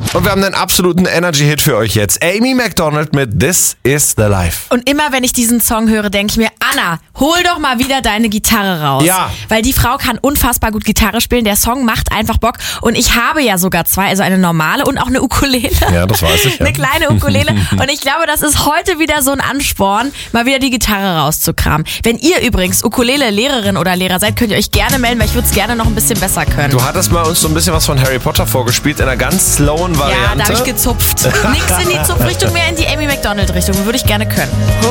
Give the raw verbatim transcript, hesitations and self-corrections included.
Und wir haben einen absoluten Energy-Hit für euch jetzt. Amy Macdonald mit This Is The Life. Und immer wenn ich diesen Song höre, denke ich mir, Anna, hol doch mal wieder deine Gitarre raus. Ja. Weil die Frau kann unfassbar gut Gitarre spielen. Der Song macht einfach Bock. Und ich habe ja sogar zwei, also eine normale und auch eine Ukulele. Ja, das weiß ich. Ja. Eine kleine Ukulele. Und ich glaube, das ist heute wieder so ein Ansporn, mal wieder die Gitarre rauszukramen. Wenn ihr übrigens Ukulele-Lehrerin oder Lehrer seid, könnt ihr euch gerne melden, weil ich würde es gerne noch ein bisschen besser können. Du hattest mal uns so ein bisschen was von Harry Potter vorgespielt in einer ganz slowen Variante. Ja, da habe ich gezupft. Nix in die Zupfrichtung, mehr in die Amy Macdonald-Richtung. Würde ich gerne können.